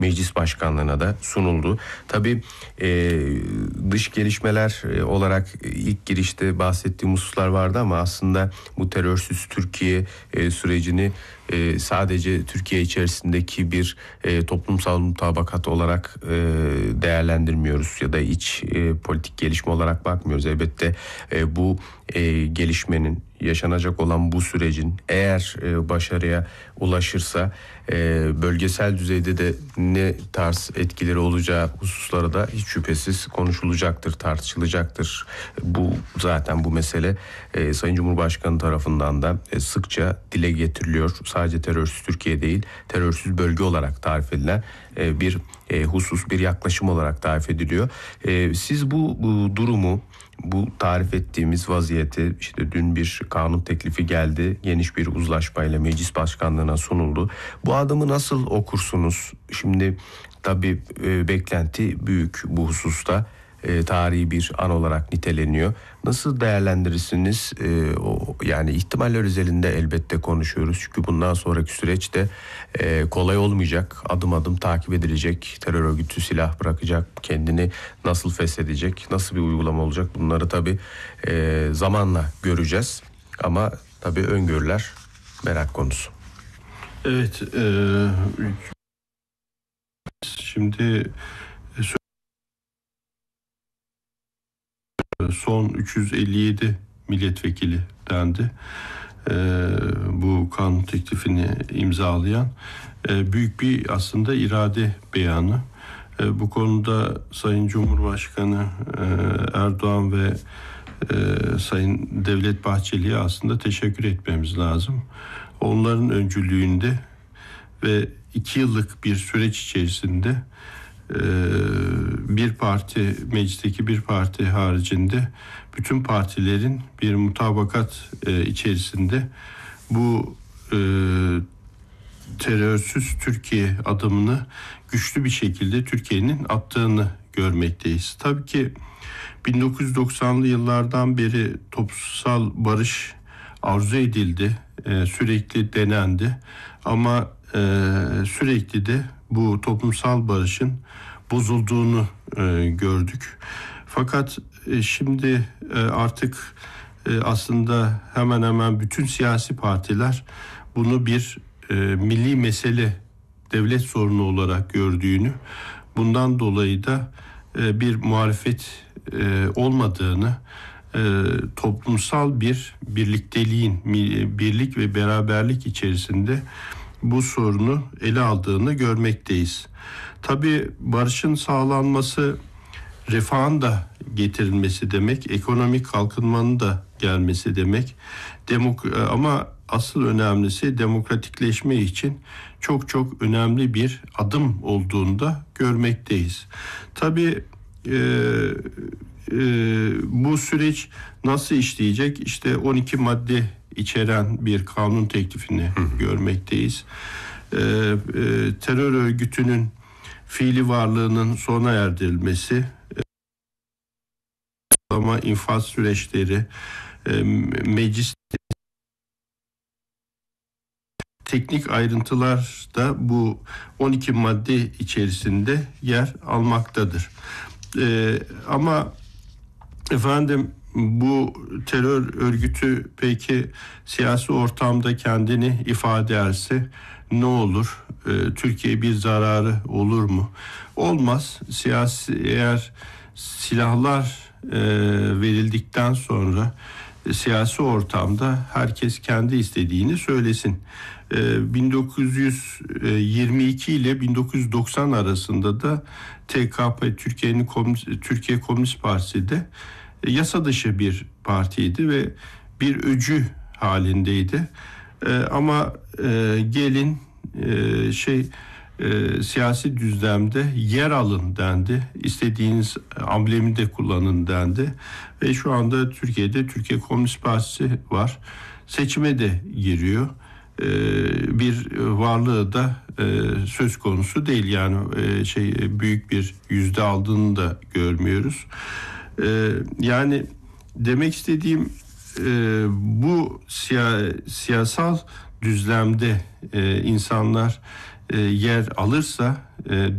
meclis başkanlığına da sunuldu. Tabii dış gelişmeler olarak ilk girişte bahsettiğim hususlar vardı ama aslında bu terörsüz Türkiye sürecini sadece Türkiye içerisindeki bir toplumsal mutabakat olarak değerlendirmiyoruz ya da iç politik gelişme olarak bakmıyoruz. Elbette bu gelişmenin, yaşanacak olan bu sürecin eğer başarıya ulaşırsa bölgesel düzeyde de ne tarz etkileri olacağı hususları da hiç şüphesiz konuşulacaktır, tartışılacaktır. Bu zaten bu mesele Sayın Cumhurbaşkanı tarafından da sıkça dile getiriliyor. Sadece terörsüz Türkiye değil, terörsüz bölge olarak tarif edilen bir husus, bir yaklaşım olarak tarif ediliyor. Siz bu durumu, bu tarif ettiğimiz vaziyeti, işte dün bir kanun teklifi geldi, geniş bir uzlaşmayla meclis başkanlığına sunuldu. Bu adımı nasıl okursunuz? Şimdi tabii beklenti büyük bu hususta. Tarihi bir an olarak niteleniyor. Nasıl değerlendirirsiniz? Yani ihtimaller özelinde elbette konuşuyoruz. Çünkü bundan sonraki süreçte kolay olmayacak. Adım adım takip edilecek. Terör örgütü silah bırakacak. Kendini nasıl feshedecek? Nasıl bir uygulama olacak? Bunları tabii zamanla göreceğiz. Ama tabii öngörüler merak konusu. Evet. Şimdi son 357 milletvekili dendi. Bu kanun teklifini imzalayan büyük bir aslında irade beyanı. Bu konuda Sayın Cumhurbaşkanı Erdoğan ve Sayın Devlet Bahçeli'ye aslında teşekkür etmemiz lazım. Onların öncülüğünde ve 2 yıllık bir süreç içerisinde bir parti, meclisteki bir parti haricinde bütün partilerin bir mutabakat içerisinde bu terörsüz Türkiye adımını güçlü bir şekilde Türkiye'nin attığını görmekteyiz. Tabii ki 1990'lı yıllardan beri toplumsal barış arzu edildi, sürekli denendi ama sürekli de bu toplumsal barışın bozulduğunu gördük. Fakat şimdi artık aslında hemen hemen bütün siyasi partiler bunu bir milli mesele, devlet sorunu olarak gördüğünü, bundan dolayı da bir muhalefet olmadığını, toplumsal bir birlikteliğin, birlik ve beraberlik içerisinde bu sorunu ele aldığını görmekteyiz. Tabii barışın sağlanması, refahın da getirilmesi demek, ekonomik kalkınmanın da gelmesi demek. Ama asıl önemlisi demokratikleşme için çok çok önemli bir adım olduğunu da görmekteyiz. Tabii bu süreç nasıl işleyecek? İşte 12 madde içeren bir kanun teklifini görmekteyiz. Terör örgütünün fiili varlığının sona erdirilmesi, ama infaz süreçleri, meclis teknik ayrıntılar da bu 12 madde içerisinde yer almaktadır. Ama efendim, bu terör örgütü peki siyasi ortamda kendini ifade ederse ne olur? Türkiye'ye bir zararı olur mu? Olmaz. Eğer silahlar verildikten sonra siyasi ortamda herkes kendi istediğini söylesin. 1922 ile 1990 arasında da TKP, Türkiye Komünist Partisi de yasa dışı bir partiydi ve bir öcü halindeydi. Ama gelin siyasi düzlemde yer alın dendi. İstediğiniz amblemi de kullanın dendi. Ve şu anda Türkiye'de Türkiye Komünist Partisi var. Seçime de giriyor. Bir varlığı da söz konusu değil. Yani büyük bir yüzde aldığını da görmüyoruz. Yani demek istediğim, bu siyasal düzlemde insanlar yer alırsa